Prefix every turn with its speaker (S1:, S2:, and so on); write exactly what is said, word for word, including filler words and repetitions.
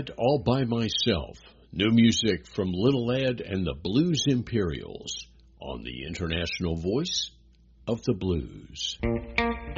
S1: Went All By Myself. New music from Little Ed and the Blues Imperials on the International Voice of the Blues.